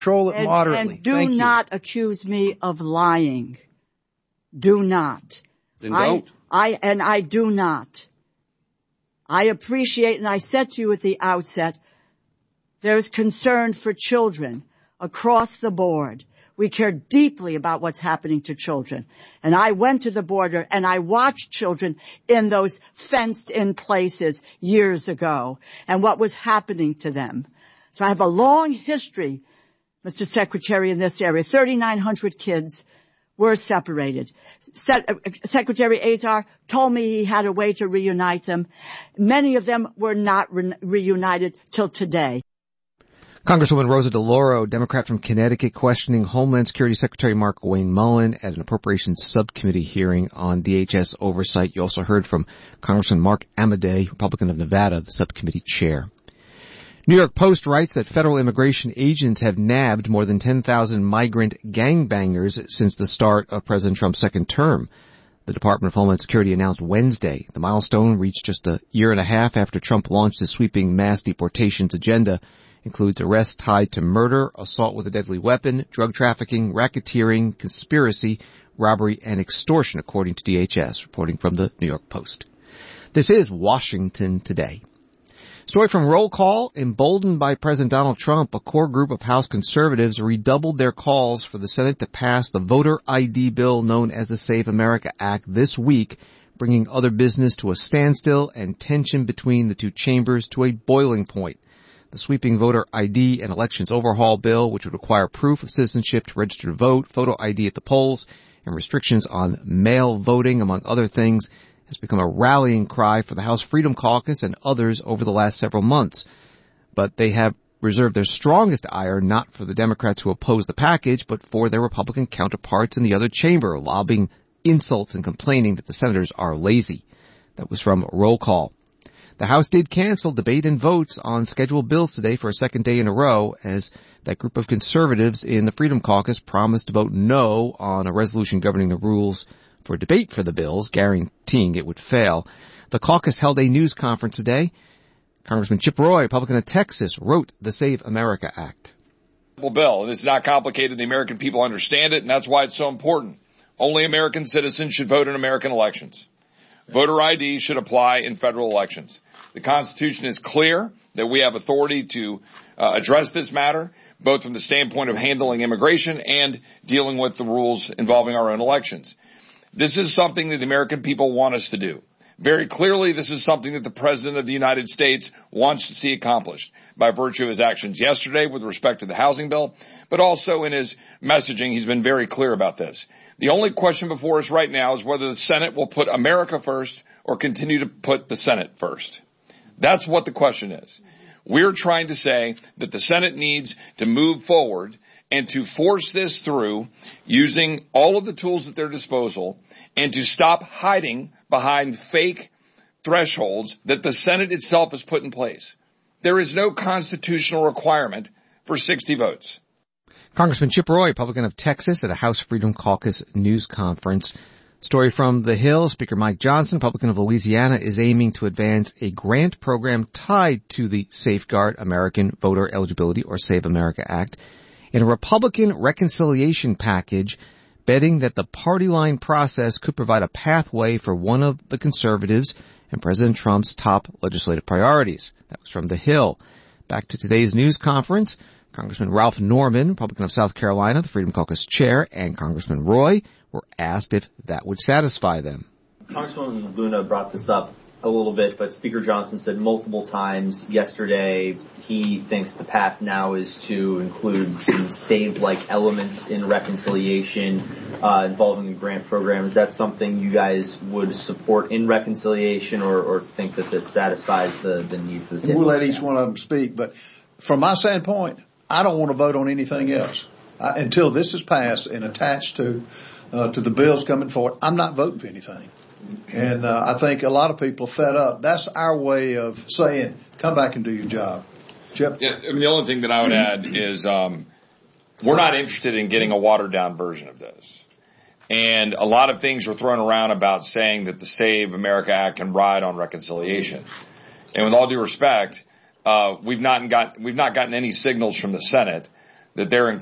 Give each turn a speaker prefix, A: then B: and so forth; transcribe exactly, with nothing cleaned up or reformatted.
A: Control it
B: and,
A: moderately.
B: And do
A: Thank
B: not
A: you.
B: accuse me of lying. Do not.
A: Then
B: I,
A: don't.
B: I, and I do not. I appreciate, and I said to you at the outset, there's concern for children across the board. We care deeply about what's happening to children. And I went to the border and I watched children in those fenced-in places years ago and what was happening to them. So I have a long history, Mister Secretary, in this area. thirty-nine hundred kids were separated. Se- Secretary Azar told me he had a way to reunite them. Many of them were not re- reunited till today.
C: Congresswoman Rosa DeLauro, Democrat from Connecticut, questioning Homeland Security Secretary Mark Wayne Mullen at an Appropriations Subcommittee hearing on D H S oversight. You also heard from Congressman Mark Amodei, Republican of Nevada, the subcommittee chair. New York Post writes that federal immigration agents have nabbed more than ten thousand migrant gangbangers since the start of President Trump's second term. The Department of Homeland Security announced Wednesday the milestone, reached just a year and a half after Trump launched his sweeping mass deportations agenda, includes arrests tied to murder, assault with a deadly weapon, drug trafficking, racketeering, conspiracy, robbery, and extortion, according to D H S, reporting from the New York Post. This is Washington Today. Story from Roll Call. Emboldened by President Donald Trump, a core group of House conservatives redoubled their calls for the Senate to pass the voter I D bill known as the Save America Act this week, bringing other business to a standstill and tension between the two chambers to a boiling point. The sweeping voter I D and elections overhaul bill, which would require proof of citizenship to register to vote, photo I D at the polls, and restrictions on mail voting, among other things, has become a rallying cry for the House Freedom Caucus and others over the last several months. But they have reserved their strongest ire not for the Democrats who oppose the package, but for their Republican counterparts in the other chamber, lobbing insults and complaining that the senators are lazy. That was from Roll Call. The House did cancel debate and votes on scheduled bills today for a second day in a row, as that group of conservatives in the Freedom Caucus promised to vote no on a resolution governing the rules for debate for the bills, guaranteeing it would fail. The caucus held a news conference today. Congressman Chip Roy, Republican of Texas, wrote the Save America Act.
D: Bill, and it's not complicated. The American people understand it, and that's why it's so important. Only American citizens should vote in American elections. Voter I D should apply in federal elections. The Constitution is clear that we have authority to uh, address this matter, both from the standpoint of handling immigration and dealing with the rules involving our own elections. This is something that the American people want us to do. Very clearly, this is something that the President of the United States wants to see accomplished by virtue of his actions yesterday with respect to the housing bill, but also in his messaging, he's been very clear about this. The only question before us right now is whether the Senate will put America first or continue to put the Senate first. That's what the question is. We're trying to say that the Senate needs to move forward and to force this through using all of the tools at their disposal and to stop hiding behind fake thresholds that the Senate itself has put in place. There is no constitutional requirement for sixty votes.
C: Congressman Chip Roy, Republican of Texas, at a House Freedom Caucus news conference. Story from The Hill. Speaker Mike Johnson, Republican of Louisiana, is aiming to advance a grant program tied to the Safeguard American Voter Eligibility, or Save America Act, in a Republican reconciliation package, betting that the party line process could provide a pathway for one of the conservatives and President Trump's top legislative priorities. That was from The Hill. Back to today's news conference. Congressman Ralph Norman, Republican of South Carolina, the Freedom Caucus chair, and Congressman Roy were asked if that would satisfy them.
E: Congresswoman Luna brought this up a little bit, but Speaker Johnson said multiple times yesterday he thinks the path now is to include some SAVE-like elements in reconciliation uh, involving the grant program. Is that something you guys would support in reconciliation, or, or think that this satisfies the, the need for the SAVE?
A: We'll let each one of them speak, but from my standpoint, I don't want to vote on anything else. I, until this is passed and attached to uh, to the bills coming forward, I'm not voting for anything. And uh, I think a lot of people are fed up. That's our way of saying, come back and do your job. Chip?
D: Yeah, I mean, the only thing that I would add is um, we're not interested in getting a watered-down version of this. And a lot of things are thrown around about saying that the Save America Act can ride on reconciliation. And with all due respect, uh, we've not got we've not gotten any signals from the Senate that they're